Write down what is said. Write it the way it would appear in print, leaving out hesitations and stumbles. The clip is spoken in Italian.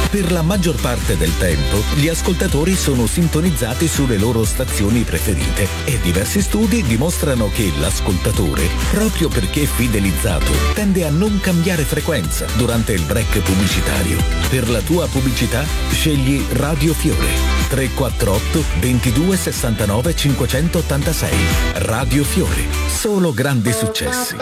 Per la maggior parte del tempo, gli ascoltatori sono sintonizzati sulle loro stazioni preferite e diversi studi dimostrano che l'ascoltatore, proprio perché fidelizzato, tende a non cambiare frequenza durante il break pubblicitario. Per la tua pubblicità, scegli Radio Fiore 348 22 69 586. Radio Fiore, solo grandi successi.